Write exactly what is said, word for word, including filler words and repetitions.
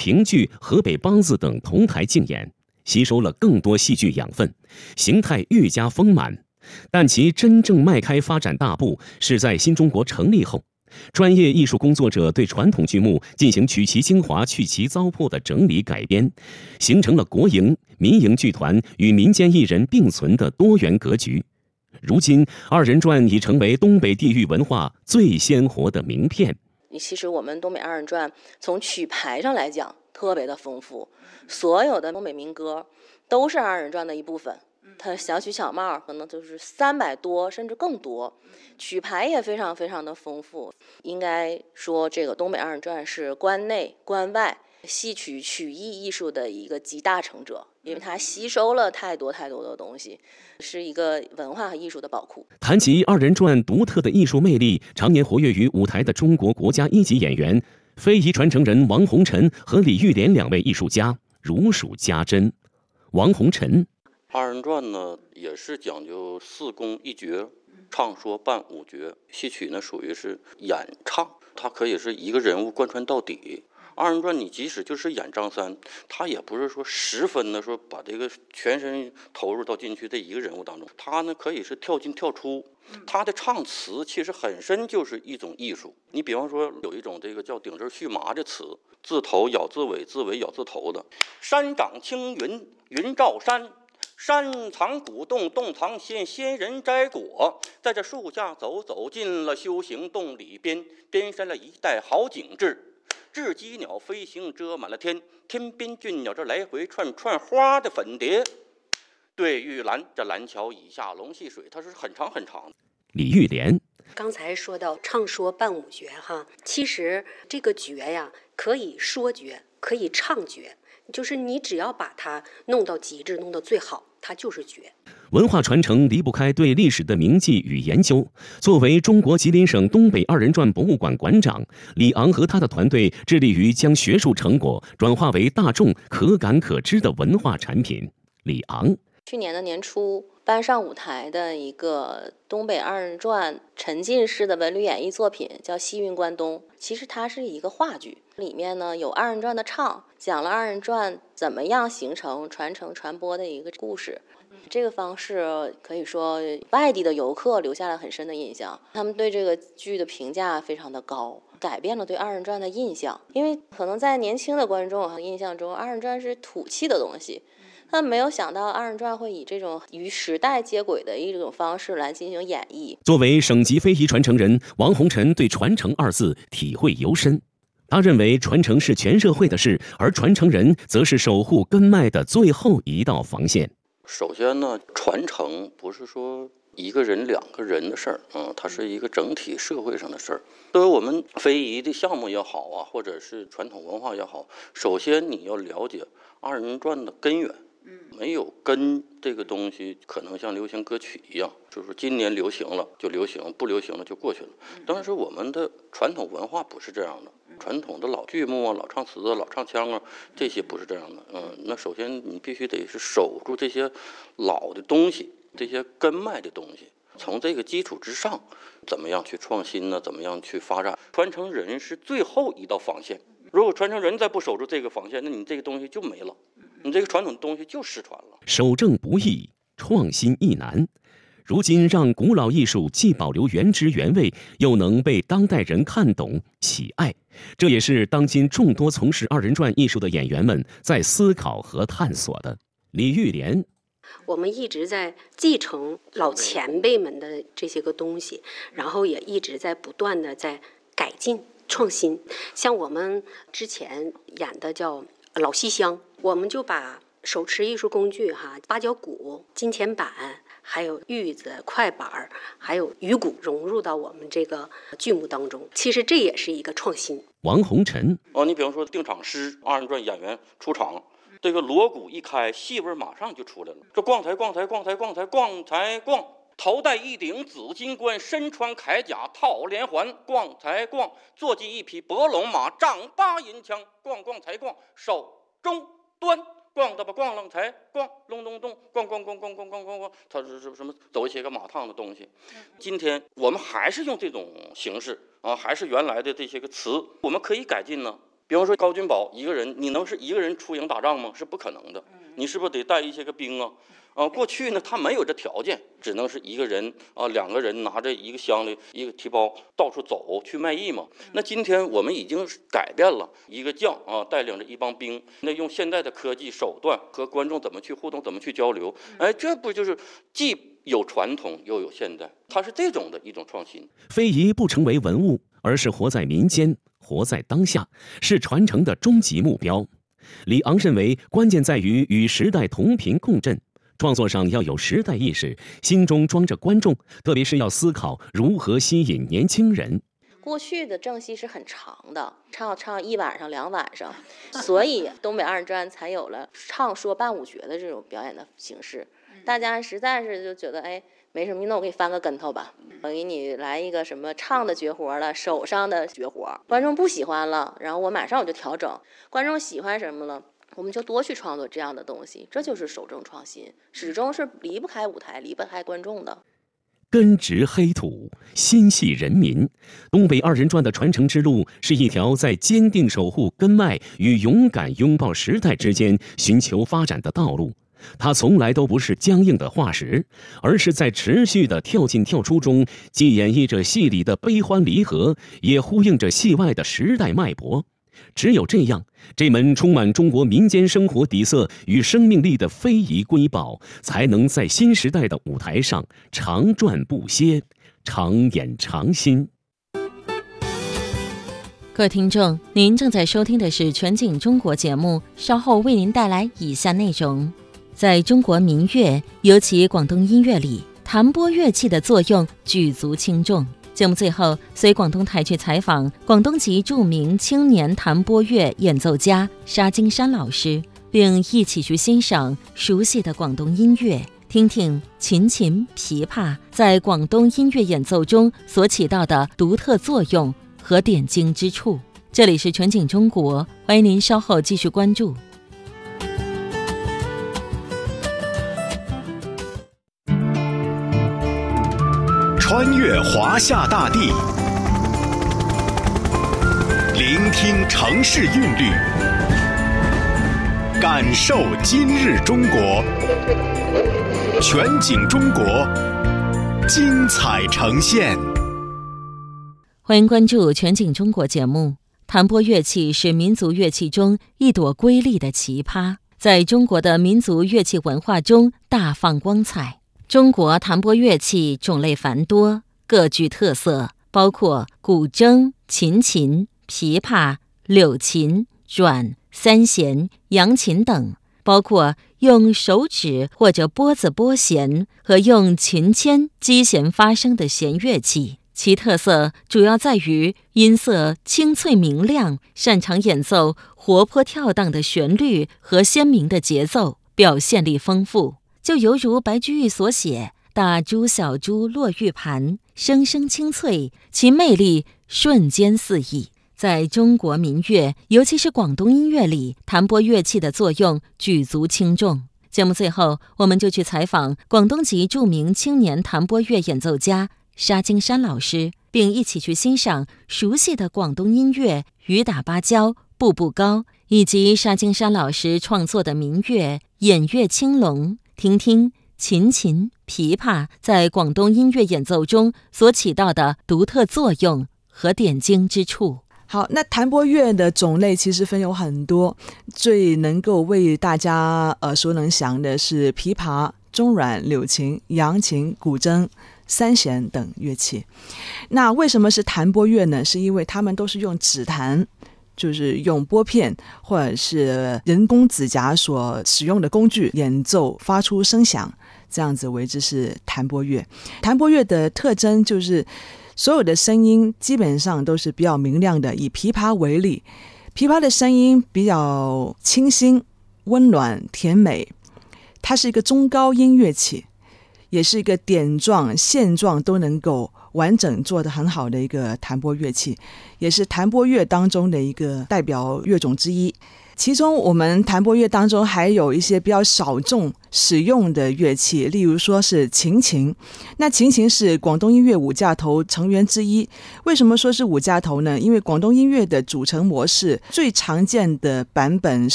评剧、河北梆子等同台竞演，吸收了更多戏剧养分，形态愈加丰满。但其真正迈开发展大步是在新中国成立后，专业艺术工作者对传统剧目进行取其精华、去其糟粕的整理改编，形成了国营、民营剧团与民间艺人并存的多元格局。如今，二人转已成为东北地域文化最鲜活的名片。 其实我们东北二人转从曲牌上来讲特别的丰富，所有的东北民歌都是二人转的一部分。它小曲小帽可能就是三百多甚至更多，曲牌也非常非常的丰富。应该说这个东北二人转是关内关外戏曲曲艺艺术的一个集大成者，因为它吸收了太多太多的东西，是一个文化和艺术的宝库。 谈及二人转独特的艺术魅力，常年活跃于舞台的中国国家一级演员、非遗传承人王洪辰和李玉莲两位艺术家如数家珍。王洪辰， 二人转呢也是讲究四功一绝，唱说伴舞绝。戏曲呢属于是演唱，它可以是一个人物贯穿到底。二人转你即使就是演张三，他也不是说十分的说把这个全身投入到进去这一个人物当中，他呢可以是跳进跳出，他的唱词其实本身就是一种艺术。你比方说有一种这个叫顶针续麻的词，字头咬字尾，字尾咬字头的。山长青云，云罩山，山藏古洞，洞藏仙，仙人摘果。在这树下走，走进了修行洞里边，边山了一带好景致。雉鸡鸟飞行遮满了天，天边俊鸟这来回串串花的粉蝶。对玉兰，这蓝桥以下龙戏水，它是很长很长的。 李玉莲， 刚才说到唱说伴舞绝哈，其实这个绝呀，可以说绝，可以唱绝，就是你只要把它弄到极致，弄到最好，它就是绝。 文化传承离不开对历史的铭记与研究。作为中国吉林省东北二人转博物馆馆长，李昂和他的团队致力于将学术成果转化为大众可感可知的文化产品。李昂， 去年的年初搬上舞台的一个东北二人转沉浸式的文旅演绎作品叫《西云关东》，其实它是一个话剧，里面呢有二人转的唱，讲了二人转怎么样形成、传承、传播的一个故事。这个方式可以说外地的游客留下了很深的印象，他们对这个剧的评价非常的高，改变了对二人转的印象。因为可能在年轻的观众印象中，二人转是土气的东西，他没有想到二人转会以这种与时代接轨的一种方式来进行演绎。 作为省级非遗传承人，王洪辰对传承二字体会尤深。他认为传承是全社会的事，而传承人则是守护根脉的最后一道防线。 首先呢，传承不是说一个人两个人的事儿，嗯，它是一个整体社会上的事儿。作为我们非遗的项目也好啊，或者是传统文化也好，首先你要了解二人转的根源。没有根这个东西，可能像流行歌曲一样，就是今年流行了就流行，不流行了就过去了。但是我们的传统文化不是这样的，传统的老剧目啊、老唱词啊、老唱腔啊，这些不是这样的。嗯，那首先你必须得是守住这些老的东西，这些根脉的东西。从这个基础之上，怎么样去创新呢？怎么样去发展？传承人是最后一道防线。如果传承人再不守住这个防线，那你这个东西就没了，你这个传统的东西就失传了。 守正不易，创新亦难。如今让古老艺术既保留原汁原味，又能被当代人看懂喜爱，这也是当今众多从事二人转艺术的演员们在思考和探索的。李玉莲， 我们一直在继承老前辈们的这些个东西，然后也一直在不断的在改进创新。像我们之前演的叫老戏箱，我们就把手持艺术工具哈，八角鼓、金钱板，还有玉子、快板，还有鱼鼓融入到我们这个剧目当中。其实这也是一个创新。 王洪辰， 哦，你比方说定场诗，二人转演员出场，这个锣鼓一开，戏味马上就出来了。这逛台逛台逛台逛台逛台逛，头戴一顶紫金冠，身穿铠甲套连环，逛才逛，坐骑一匹伯龙马，丈八银枪，逛逛才逛，手中端。逛的吧，逛楞才逛，隆咚咚，逛逛逛逛逛逛逛逛，它是什么走一些个马趟的东西。今天我们还是用这种形式啊，还是原来的这些个词，我们可以改进呢。 比方说高君宝一个人，你能是一个人出营打仗吗？是不可能的，你是不是得带一些个兵啊？啊，过去呢，他没有这条件，只能是一个人啊，两个人拿着一个箱里一个提包到处走去卖艺嘛。那今天我们已经改变了，一个将啊带领着一帮兵，那用现代的科技手段和观众怎么去互动，怎么去交流？哎，这不就是既有传统又有现代？它是这种的一种创新。 非遗不成为文物，而是活在民间，活在当下，是传承的终极目标。李昂认为，关键在于与时代同频共振。创作上要有时代意识，心中装着观众，特别是要思考如何吸引年轻人。 过去的正戏是很长的，唱唱一晚上两晚上，所以东北二人转才有了唱说伴舞角的这种表演的形式。大家实在是就觉得哎没什么，那我给你翻个跟头吧，我给你来一个什么唱的绝活了，手上的绝活，观众不喜欢了，然后我马上我就调整，观众喜欢什么了，我们就多去创作这样的东西，这就是守正创新，始终是离不开舞台，离不开观众的。 根植黑土，心系人民。东北二人转的传承之路是一条在坚定守护根脉与勇敢拥抱时代之间寻求发展的道路。它从来都不是僵硬的化石，而是在持续的跳进跳出中，既演绎着戏里的悲欢离合，也呼应着戏外的时代脉搏。只有这样，这门充满中国民间生活底色与生命力的非遗瑰宝，才能在新时代的舞台上长转不歇，常演常新。 各位听众，您正在收听的是全景中国节目，稍后为您带来以下内容。在中国民乐，尤其广东音乐里，弹拨乐器的作用举足轻重。节目最后，随广东台去采访广东籍著名青年弹拨乐演奏家沙金山老师，并一起去欣赏熟悉的广东音乐，听听琴琴、琵琶在广东音乐演奏中所起到的独特作用和点睛之处。这里是全景中国，欢迎您稍后继续关注。 穿越华夏大地，聆听城市韵律，感受今日中国。全景中国，精彩呈现。 欢迎关注全景中国节目。弹拨乐器是民族乐器中一朵瑰丽的奇葩，在中国的民族乐器文化中大放光彩。中国弹拨乐器种类繁多，各具特色，包括古筝、琴琴、琵琶、柳琴、阮、三弦、扬琴等，包括用手指或者拨子拨弦和用琴签击弦发声的弦乐器。其特色主要在于音色清脆明亮，擅长演奏活泼跳荡的旋律和鲜明的节奏，表现力丰富。就犹如白居易所写大珠小珠落玉盘，声声清脆，其魅力瞬间四溢。在中国民乐，尤其是广东音乐里，弹拨乐器的作用举足轻重。节目最后，我们就去采访广东籍著名青年弹拨乐演奏家沙金山老师，并一起去欣赏熟悉的广东音乐雨打芭蕉、步步高，以及沙金山老师创作的民乐偃月青龙，听听琴琴、琵琶在广东音乐演奏中所起到的独特作用和点睛之处。 好，那弹拨乐的种类其实分有很多，最能够为大家耳熟能详的是琵琶、中阮、柳琴、扬琴、古筝、三弦等乐器。那为什么是弹拨乐呢？是因为它们都是用指弹，就是用拨片或者是人工指甲所使用的工具演奏发出声响，这样子为之是弹拨乐。弹拨乐的特征就是所有的声音基本上都是比较明亮的。以琵琶为例，琵琶的声音比较清新、温暖、甜美，它是一个中高音乐器，也是一个点状、线状都能够完整做得很好的一个弹拨乐器，也是弹拨乐当中的一个代表乐种之一。 其中我们弹拨乐当中还有一些比较少众使用的乐器，例如说是琴琴。那琴琴是广东音乐五架头成员之一。为什么说是五架头呢？因为广东音乐的组成模式最常见的版本